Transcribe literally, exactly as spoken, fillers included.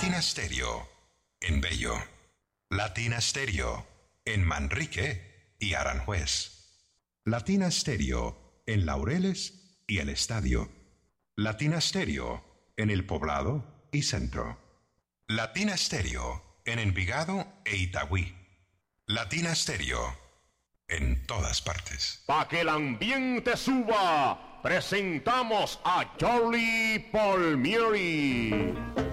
Latina Stereo en Bello. Latina Stereo en Manrique y Aranjuez. Latina Stereo en Laureles y El Estadio. Latina Stereo en El Poblado y Centro. Latina Stereo en Envigado e Itagüí. Latina Stereo en todas partes. Pa' que el ambiente suba, presentamos a Charlie Palmieri.